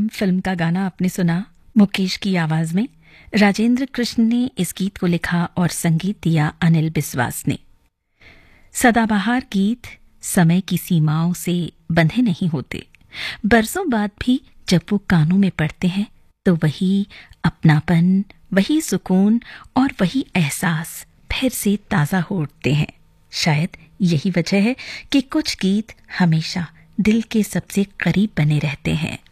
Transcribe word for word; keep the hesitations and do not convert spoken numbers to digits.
हम फिल्म का गाना आपने सुना मुकेश की आवाज में। राजेंद्र कृष्ण ने इस गीत को लिखा और संगीत दिया अनिल बिस्वास ने। सदाबहार गीत समय की सीमाओं से बंधे नहीं होते। बरसों बाद भी जब वो कानों में पड़ते हैं तो वही अपनापन, वही सुकून और वही एहसास फिर से ताजा हो उठते हैं। शायद यही वजह है कि कुछ गीत हमेशा दिल के सबसे करीब बने रहते हैं।